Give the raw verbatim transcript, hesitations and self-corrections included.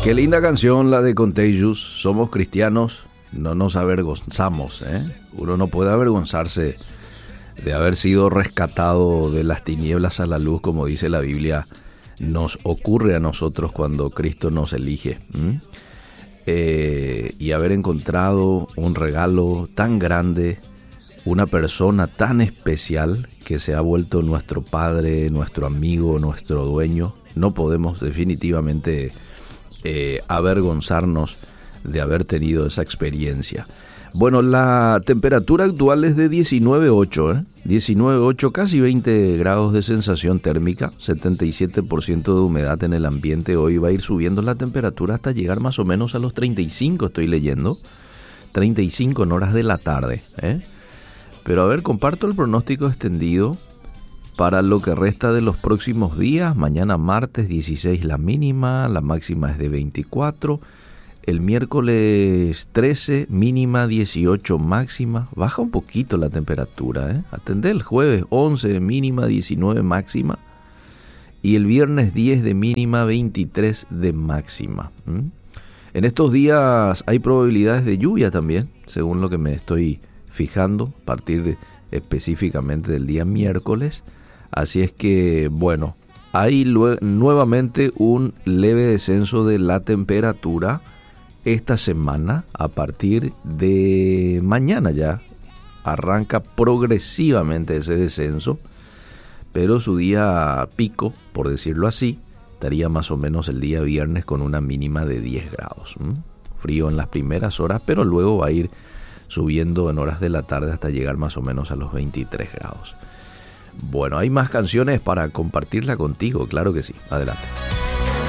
Qué linda canción la de Contagious. Somos cristianos, no nos avergonzamos, ¿eh? Uno no puede avergonzarse de haber sido rescatado de las tinieblas a la luz, como dice la Biblia. Nos ocurre a nosotros cuando Cristo nos elige. ¿Mm? Eh, y haber encontrado un regalo tan grande, una persona tan especial que se ha vuelto nuestro Padre, nuestro amigo, nuestro dueño. No podemos definitivamente eh, avergonzarnos de haber tenido esa experiencia. Bueno, la temperatura actual es de diecinueve punto ocho, ¿eh? diecinueve punto ocho, casi veinte grados de sensación térmica, setenta y siete por ciento de humedad en el ambiente. Hoy va a ir subiendo la temperatura hasta llegar más o menos a los treinta y cinco, estoy leyendo, treinta y cinco en horas de la tarde, ¿eh? Pero a ver, comparto el pronóstico extendido para lo que resta de los próximos días. Mañana martes dieciséis la mínima, la máxima es de veinticuatro. El miércoles trece, mínima dieciocho, máxima. Baja un poquito la temperatura, ¿eh? Atendé el jueves once, mínima diecinueve, máxima. Y el viernes diez de mínima, veintitrés de máxima. ¿Mm? En estos días hay probabilidades de lluvia también, según lo que me estoy fijando, a partir de, específicamente del día miércoles. Así es que, bueno, hay lue- nuevamente un leve descenso de la temperatura esta semana. A partir de mañana ya arranca progresivamente ese descenso, pero su día pico, por decirlo así, estaría más o menos el día viernes con una mínima de diez grados. ¿Mm? Frío en las primeras horas, pero luego va a ir subiendo en horas de la tarde hasta llegar más o menos a los veintitrés grados. Bueno, hay más canciones para compartirla contigo, claro que sí. Adelante.